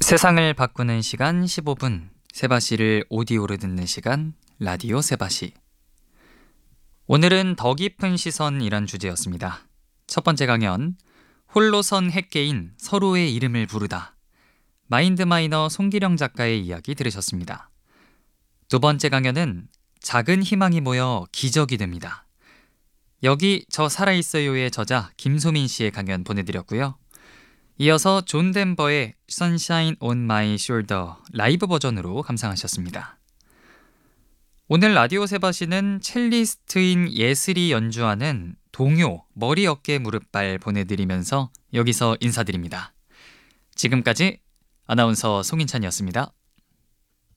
세상을 바꾸는 시간 15분, 세바시를 오디오로 듣는 시간, 라디오 세바시. 오늘은 더 깊은 시선이란 주제였습니다. 첫 번째 강연, 홀로선 핵개인 서로의 이름을 부르다. 마인드마이너 송기령 작가의 이야기 들으셨습니다. 두 번째 강연은 작은 희망이 모여 기적이 됩니다. 여기 저 살아있어요의 저자 김소민 씨의 강연 보내드렸고요. 이어서 존 덴버의 Sunshine on My Shoulder 라이브 버전으로 감상하셨습니다. 오늘 라디오 세바시는 첼리스트인 예슬이 연주하는 동요 머리 어깨 무릎발 보내드리면서 여기서 인사드립니다. 지금까지 아나운서 송인찬이었습니다.